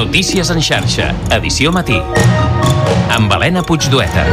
Notícies en xarxa, edició matí. Amb Helena Puigdueta.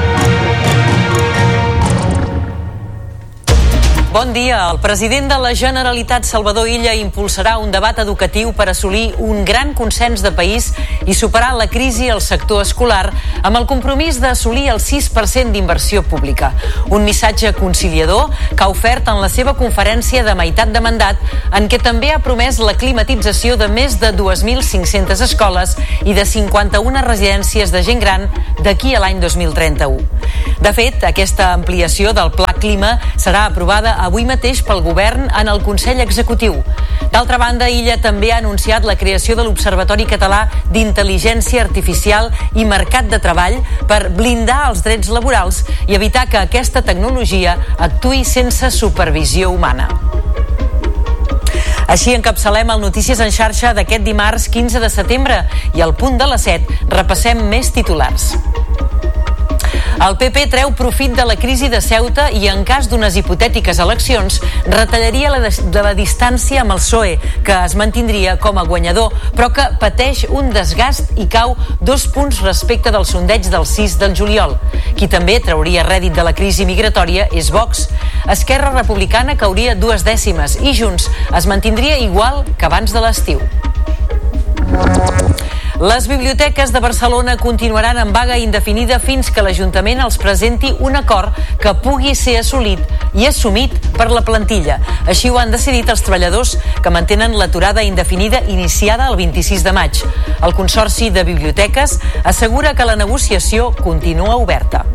Bon dia. El president de la Generalitat, Salvador Illa, impulsarà un debat educatiu per assolir un gran consens de país i superar la crisi al sector escolar amb el compromís d'assolir el 6% d'inversió pública. Un missatge conciliador que ha ofert en la seva conferència de meitat de mandat, en què també ha promès la climatització de més de 2.500 escoles i de 51 residències de gent gran d'aquí a l'any 2031. De fet, aquesta ampliació del Pla Clima serà aprovada avui mateix pel govern en el Consell Executiu. D'altra banda, Illa també ha anunciat la creació de l'Observatori Català d'Intel·ligència Artificial i Mercat de Treball per blindar els drets laborals i evitar que aquesta tecnologia actuï sense supervisió humana. Així encapçalem el Notícies en xarxa d'aquest dimarts 15 de setembre i al punt de les 7 repassem més titulars. El PP treu profit de la crisi de Ceuta i, en cas d'unes hipotètiques eleccions, retallaria la distància amb el PSOE, que es mantindria com a guanyador, però que pateix un desgast i cau 2 punts respecte del sondeig del 6 del juliol. Qui també trauria rèdit de la crisi migratòria és Vox. Esquerra Republicana cauria 2 dècimes i Junts es mantindria igual que abans de l'estiu. Les biblioteques de Barcelona continuaran en vaga indefinida fins que l'Ajuntament els presenti un acord que pugui ser assolit i assumit per la plantilla. Així ho han decidit els treballadors que mantenen l'aturada indefinida iniciada el 26 de maig. El Consorci de Biblioteques assegura que la negociació continua oberta.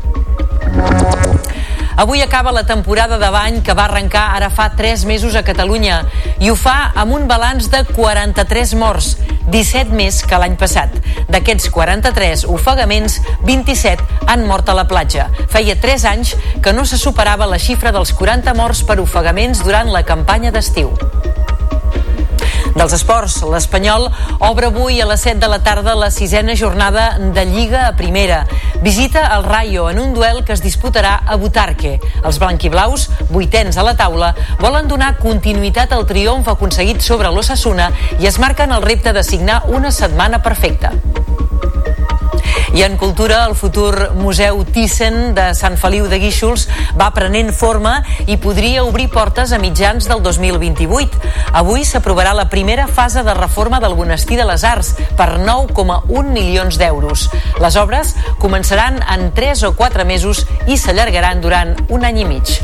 Avui acaba la temporada de bany que va arrencar ara fa 3 mesos a Catalunya i ho fa amb un balanç de 43 morts, 17 més que l'any passat. D'aquests 43 ofegaments, 27 han mort a la platja. Feia 3 anys que no se superava la xifra dels 40 morts per ofegaments durant la campanya d'estiu. Dels esports, l'Espanyol obre avui a les 7 de la tarda la 6ª jornada de Lliga a Primera. Visita el Rayo en un duel que es disputarà a Butarque. Els blanquiblaus, 8ens a la taula, volen donar continuïtat al triomf aconseguit sobre l'Osasuna i es marquen el repte de signar una setmana perfecta. I en cultura, el futur Museu Thyssen de Sant Feliu de Guíxols va prenent forma i podria obrir portes a mitjans del 2028. Avui s'aprovarà la primera fase de reforma del Monestir de les Arts per 9,1 milions d'euros. Les obres començaran en 3 o 4 mesos i s'allargaran durant 1 any i mig.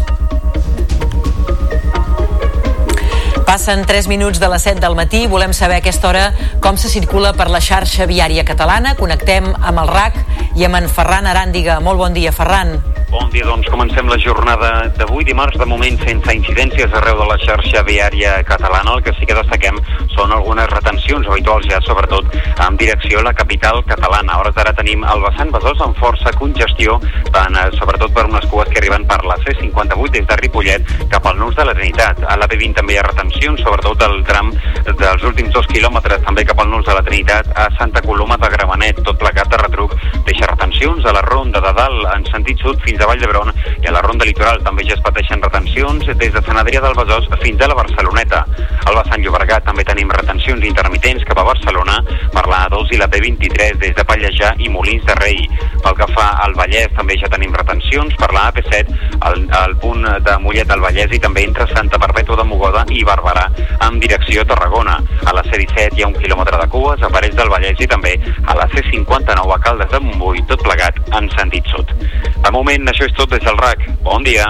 Passen 3 minuts de les 7 del matí. Volem saber a aquesta hora com se circula per la xarxa viària catalana. Connectem amb el RAC i amb en Ferran Aràndiga. Molt bon dia, Ferran. Bon dia, doncs comencem la jornada d'avui, dimarts, de moment sense incidències arreu de la xarxa viària catalana. El que sí que destaquem són algunes retencions habituals ja, sobretot en direcció a la capital catalana. A hores d'ara tenim el vessant Besòs amb força congestió, sobretot per unes cues que arriben per la C58 des de Ripollet cap al Nus de la Trinitat. A la B20 també hi ha retencions, sobretot el tram dels últims 2 quilòmetres, també cap al Nus de la Trinitat a Santa Coloma de Gramenet. Tot plegat de retruc deixa retencions a la ronda de dalt en sentit sud fins a Vall d'Hebron i a la ronda litoral també ja es pateixen retencions des de Sant Adrià del Besòs fins a la Barceloneta. Al vessant Llobregat també tenim retencions intermitents cap a Barcelona per la A2 i la B23 des de Pallejà i Molins de Rei. Pel que fa al Vallès també ja tenim retencions per la AP7 al punt de Mollet del Vallès i també entre Santa Perpètua de Mogoda i Barberà en direcció a Tarragona. A la C17 hi ha 1 quilòmetre de cues a Parets del Vallès i també a la C59 a Caldes de Montbui, tot plegat en sentit sud. De moment això és tot des del RAC. Bon dia.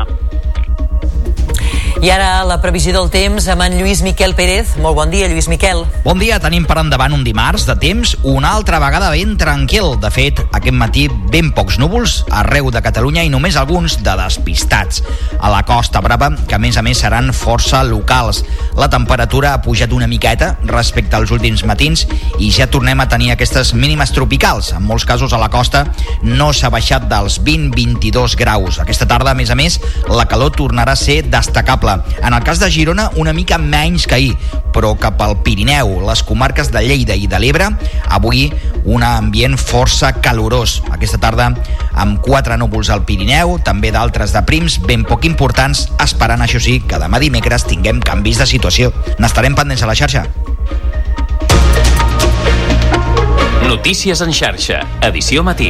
I ara la previsió del temps amb en Lluís Miquel Pérez. Molt bon dia, Lluís Miquel. Bon dia, tenim per endavant un dimarts de temps una altra vegada ben tranquil. De fet, aquest matí ben pocs núvols arreu de Catalunya i només alguns de despistats. A la Costa Brava, que a més seran força locals. La temperatura ha pujat una miqueta respecte als últims matins i ja tornem a tenir aquestes mínimes tropicals. En molts casos a la costa no s'ha baixat dels 20-22 graus. Aquesta tarda, a més, la calor tornarà a ser destacable. En el cas de Girona, una mica menys que ahir, però cap al Pirineu, les comarques de Lleida i de l'Ebre, avui un ambient força calorós. Aquesta tarda, amb 4 núvols al Pirineu, també d'altres de prims ben poc importants, esperant, això sí, que demà dimecres tinguem canvis de situació. N'estarem pendents a la xarxa. Notícies en xarxa, edició matí.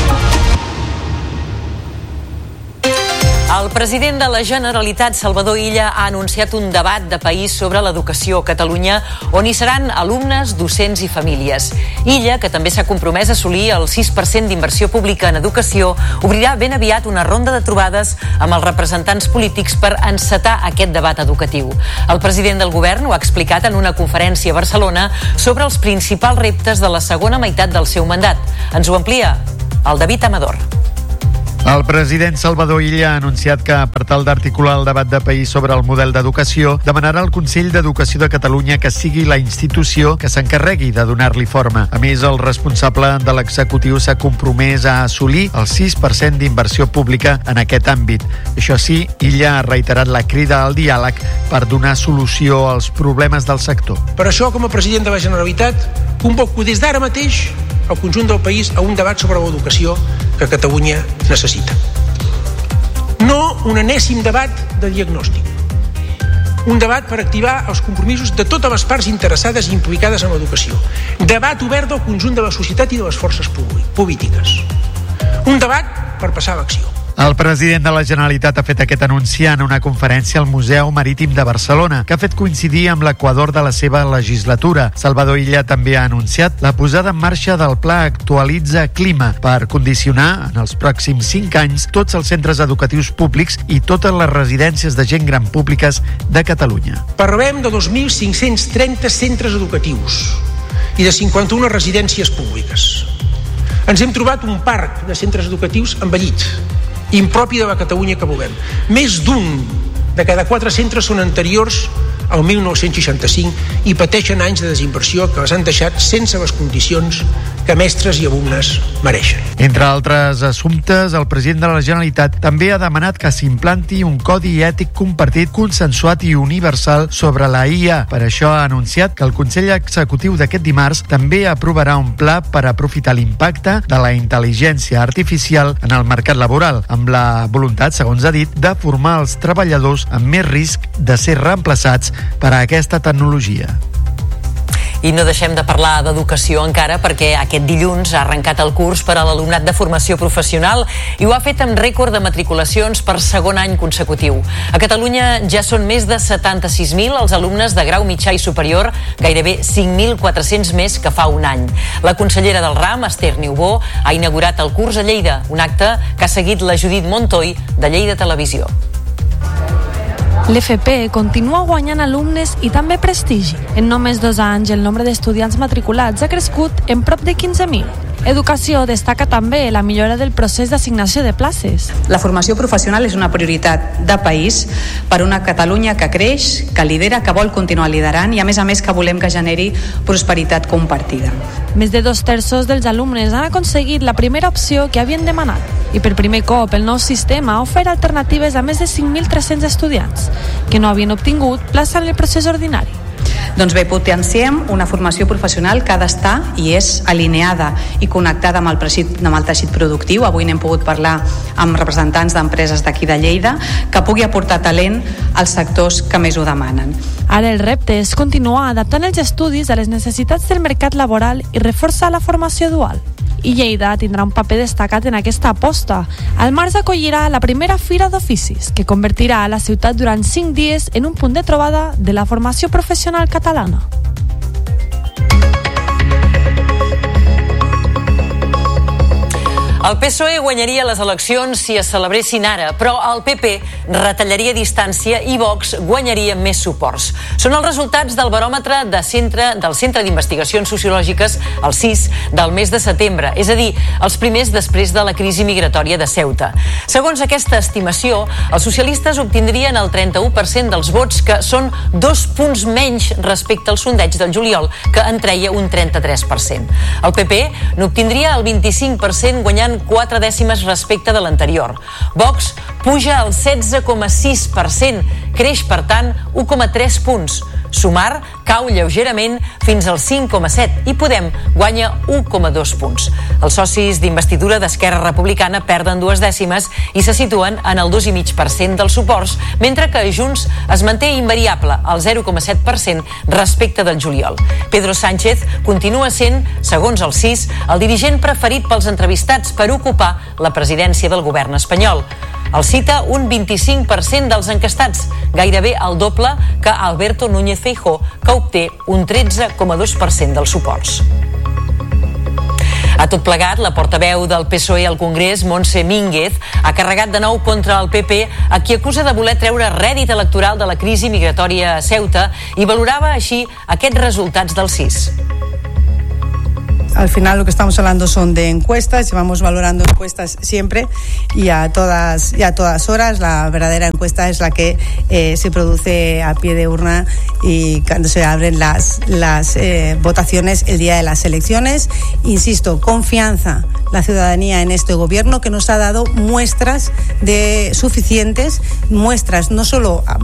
El president de la Generalitat, Salvador Illa, ha anunciat un debat de país sobre l'educació a Catalunya on hi seran alumnes, docents i famílies. Illa, que també s'ha compromès a assolir el 6% d'inversió pública en educació, obrirà ben aviat una ronda de trobades amb els representants polítics per encetar aquest debat educatiu. El president del govern ho ha explicat en una conferència a Barcelona sobre els principals reptes de la segona meitat del seu mandat. Ens ho amplia el David Amador. El president Salvador Illa ha anunciat que, per tal d'articular el debat de país sobre el model d'educació, demanarà al Consell d'Educació de Catalunya que sigui la institució que s'encarregui de donar-li forma. A més, el responsable de l'executiu s'ha compromès a assolir el 6% d'inversió pública en aquest àmbit. Això sí, Illa ha reiterat la crida al diàleg per donar solució als problemes del sector. Per això, com a president de la Generalitat, convoco des d'ara mateix el conjunt del país a un debat sobre l'educació que Catalunya necessita. No un enèsim debat de diagnòstic. Un debat per activar els compromisos de totes les parts interessades i implicades en l'educació. Debat obert del conjunt de la societat i de les forces polítiques. Un debat per passar a l'acció. El president de la Generalitat ha fet aquest anunci en una conferència al Museu Marítim de Barcelona, que ha fet coincidir amb l'equador de la seva legislatura. Salvador Illa també ha anunciat la posada en marxa del Pla Actualitza Clima per condicionar en els pròxims 5 anys tots els centres educatius públics i totes les residències de gent gran públiques de Catalunya. Parlem de 2.530 centres educatius i de 51 residències públiques. Ens hem trobat un parc de centres educatius envellit, impropi de la Catalunya que volem. Més d'un de cada 4 centres són anteriors al 1965 i pateixen anys de desinversió que les han deixat sense les condicions que mestres i alumnes mereixen. Entre altres assumptes, el president de la Generalitat també ha demanat que s'implanti un codi ètic compartit, consensuat i universal sobre la IA. Per això ha anunciat que el Consell Executiu d'aquest dimarts també aprovarà un pla per aprofitar l'impacte de la intel·ligència artificial en el mercat laboral, amb la voluntat, segons ha dit, de formar els treballadors amb més risc de ser reemplaçats per a aquesta tecnologia. I no deixem de parlar d'educació encara perquè aquest dilluns ha arrencat el curs per a l'alumnat de formació professional i ho ha fet amb rècord de matriculacions per segon any consecutiu. A Catalunya ja són més de 76.000 els alumnes de grau mitjà i superior, gairebé 5.400 més que fa un any. La consellera del RAM, Esther Niubó, ha inaugurat el curs a Lleida, un acte que ha seguit la Judit Montoy de Lleida Televisió. L'FP continua guanyant alumnes i també prestigi. En només 2 anys, el nombre d'estudiants matriculats ha crescut en prop de 15.000. Educació destaca també la millora del procés d'assignació de places. La formació professional és una prioritat de país per una Catalunya que creix, que lidera, que vol continuar liderant i a més que volem que generi prosperitat compartida. Més de 2/3 dels alumnes han aconseguit la primera opció que havien demanat i per primer cop el nou sistema ha ofert alternatives a més de 5.300 estudiants que no havien obtingut plaça en el procés ordinari. Doncs bé, potenciem una formació professional que ha d'estar i és alineada i connectada amb el teixit productiu. Avui n'hem pogut parlar amb representants d'empreses d'aquí de Lleida, que pugui aportar talent als sectors que més ho demanen. Ara el repte és continuar adaptant els estudis a les necessitats del mercat laboral i reforçar la formació dual. I Lleida tindrà un paper destacat en aquesta aposta. Al març acollirà la primera Fira d'Oficis, que convertirà la ciutat durant 5 dies en un punt de trobada de la formació professional catalana. El PSOE guanyaria les eleccions si es celebressin ara, però el PP retallaria distància i Vox guanyaria més suports. Són els resultats del baròmetre del Centre d'Investigacions Sociològiques, el CIS, del mes de setembre, és a dir, els primers després de la crisi migratòria de Ceuta. Segons aquesta estimació, els socialistes obtindrien el 31% dels vots, que són 2 punts menys respecte al sondeig del juliol, que en treia un 33%. El PP n'obtindria el 25%, guanyant 4 dècimes respecte de l'anterior. Vox puja al 16,6%, creix, per tant, 1,3 punts. Sumar cau lleugerament fins al 5,7 i Podem guanya 1,2 punts. Els socis d'investidura d'Esquerra Republicana perden 2 dècimes i se situen en el 2,5% dels suports, mentre que Junts es manté invariable al 0,7% respecte del juliol. Pedro Sánchez continua sent, segons el CIS, el dirigent preferit pels entrevistats per ocupar la presidència del govern espanyol. El cita un 25% dels encastats, gairebé el doble que Alberto Núñez Feijóo, que obté un 13,2% dels suports. A tot plegat, la portaveu del PSOE al Congrés, Montse Mínguez, ha carregat de nou contra el PP, a qui acusa de voler treure rèdit electoral de la crisi migratòria a Ceuta i valorava així aquests resultats del CIS. Al final lo que estamos hablando son de encuestas, llevamos valorando encuestas siempre y a todas horas. La verdadera encuesta es la que se produce a pie de urna y cuando se abren las votaciones el día de las elecciones. Insisto, confianza la ciudadanía en este gobierno que nos ha dado muestras de suficientes, muestras no solo